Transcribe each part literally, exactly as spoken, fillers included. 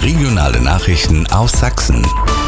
Regionale Nachrichten aus Sachsen.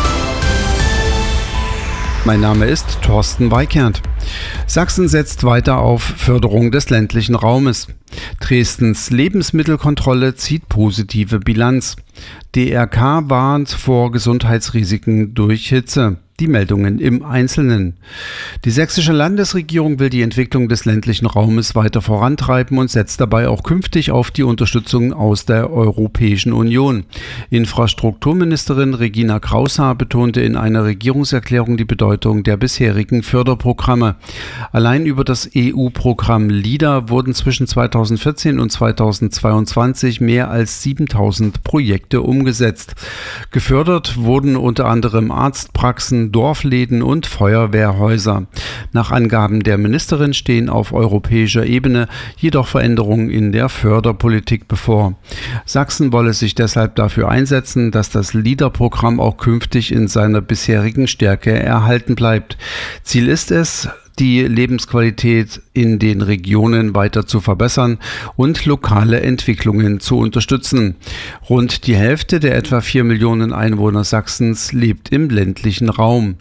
Mein Name ist Thorsten Weikert. Sachsen setzt weiter auf Förderung des ländlichen Raumes. Dresdens Lebensmittelkontrolle zieht positive Bilanz. D R K warnt vor Gesundheitsrisiken durch Hitze. Die Meldungen im Einzelnen. Die sächsische Landesregierung will die Entwicklung des ländlichen Raumes weiter vorantreiben und setzt dabei auch künftig auf die Unterstützung aus der Europäischen Union. Infrastrukturministerin Regina Kraushaar betonte in einer Regierungserklärung die Bedeutung der bisherigen Förderprogramme. Allein über das E U-Programm LEADER wurden zwischen zweitausendvierzehn und zweitausendzweiundzwanzig mehr als siebentausend Projekte umgesetzt. Gefördert wurden unter anderem Arztpraxen, Dorfläden und Feuerwehrhäuser. Nach Angaben der Ministerin stehen auf europäischer Ebene jedoch Veränderungen in der Förderpolitik bevor. Sachsen wolle sich deshalb dafür einsetzen, dass das LEADER-Programm auch künftig in seiner bisherigen Stärke erhalten bleibt. Ziel ist es, die Lebensqualität in den Regionen weiter zu verbessern und lokale Entwicklungen zu unterstützen. Rund die Hälfte der etwa vier Millionen Einwohner Sachsens lebt im ländlichen Raum.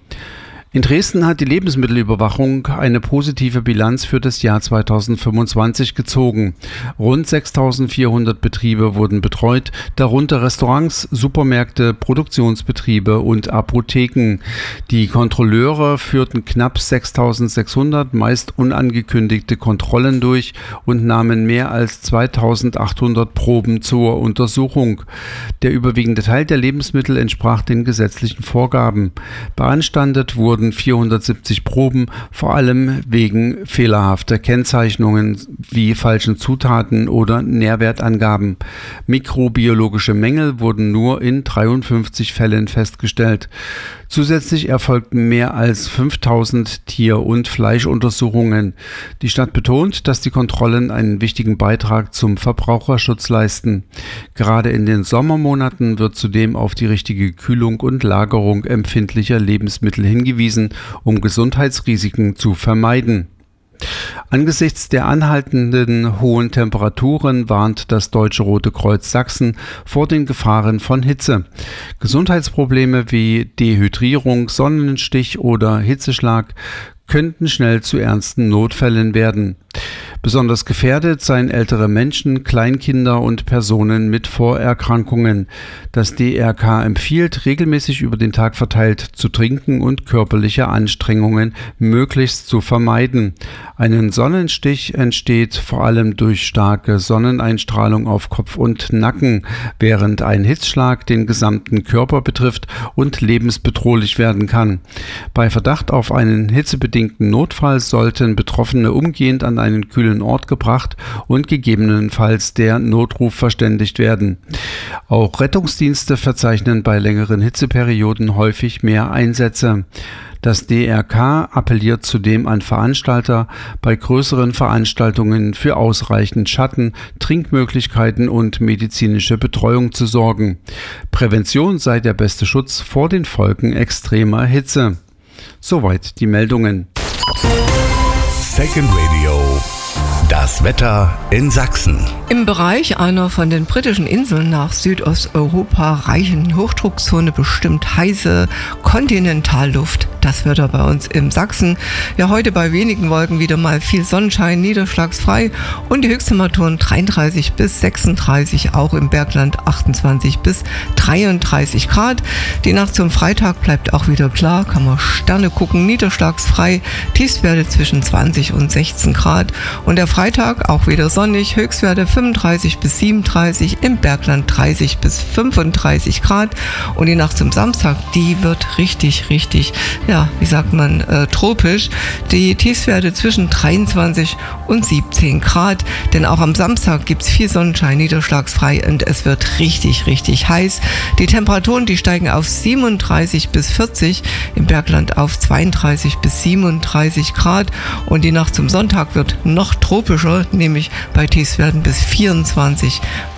In Dresden hat die Lebensmittelüberwachung eine positive Bilanz für das Jahr zweitausendfünfundzwanzig gezogen. Rund sechstausendvierhundert Betriebe wurden betreut, darunter Restaurants, Supermärkte, Produktionsbetriebe und Apotheken. Die Kontrolleure führten knapp sechstausendsechshundert meist unangekündigte Kontrollen durch und nahmen mehr als zweitausendachthundert Proben zur Untersuchung. Der überwiegende Teil der Lebensmittel entsprach den gesetzlichen Vorgaben. Beanstandet wurden vierhundertsiebzig Proben, vor allem wegen fehlerhafter Kennzeichnungen wie falschen Zutaten oder Nährwertangaben. Mikrobiologische Mängel wurden nur in dreiundfünfzig Fällen festgestellt. Zusätzlich erfolgten mehr als fünftausend Tier- und Fleischuntersuchungen. Die Stadt betont, dass die Kontrollen einen wichtigen Beitrag zum Verbraucherschutz leisten. Gerade in den Sommermonaten wird zudem auf die richtige Kühlung und Lagerung empfindlicher Lebensmittel hingewiesen, um Gesundheitsrisiken zu vermeiden. Angesichts der anhaltenden hohen Temperaturen warnt das Deutsche Rote Kreuz Sachsen vor den Gefahren von Hitze. Gesundheitsprobleme wie Dehydrierung, Sonnenstich oder Hitzeschlag könnten schnell zu ernsten Notfällen werden. Besonders gefährdet seien ältere Menschen, Kleinkinder und Personen mit Vorerkrankungen. Das D R K empfiehlt, regelmäßig über den Tag verteilt zu trinken und körperliche Anstrengungen möglichst zu vermeiden. Ein Sonnenstich entsteht vor allem durch starke Sonneneinstrahlung auf Kopf und Nacken, während ein Hitzschlag den gesamten Körper betrifft und lebensbedrohlich werden kann. Bei Verdacht auf einen hitzebedingten Notfall sollten Betroffene umgehend an einen kühlen Ort gebracht und gegebenenfalls der Notruf verständigt werden. Auch Rettungsdienste verzeichnen bei längeren Hitzeperioden häufig mehr Einsätze. Das D R K appelliert zudem an Veranstalter, bei größeren Veranstaltungen für ausreichend Schatten, Trinkmöglichkeiten und medizinische Betreuung zu sorgen. Prävention sei der beste Schutz vor den Folgen extremer Hitze. Soweit die Meldungen. Second Radio. Das Wetter in Sachsen. Im Bereich einer von den britischen Inseln nach Südosteuropa reichenden Hochdruckzone bestimmt heiße Kontinentalluft. Das Wetter bei uns im Sachsen. Ja, heute bei wenigen Wolken wieder mal viel Sonnenschein, niederschlagsfrei und die Höchsttemperaturen dreiunddreißig bis sechsunddreißig, auch im Bergland achtundzwanzig bis dreiunddreißig Grad. Die Nacht zum Freitag bleibt auch wieder klar, kann man Sterne gucken, niederschlagsfrei, Tiefstwerte zwischen zwanzig und sechzehn Grad und der Freitag auch wieder sonnig, Höchstwerte fünfunddreißig bis siebenunddreißig, im Bergland dreißig bis fünfunddreißig Grad und die Nacht zum Samstag, die wird richtig, richtig, ja, wie sagt man, äh, tropisch. Die Tiefstwerte zwischen dreiundzwanzig und siebzehn Grad, denn auch am Samstag gibt es viel Sonnenschein, niederschlagsfrei und es wird richtig, richtig heiß. Die Temperaturen, die steigen auf siebenunddreißig bis vierzig, im Bergland auf zweiunddreißig bis siebenunddreißig Grad und die Nacht zum Sonntag wird noch tropischer, nämlich bei Tiefstwerten bis vierundzwanzig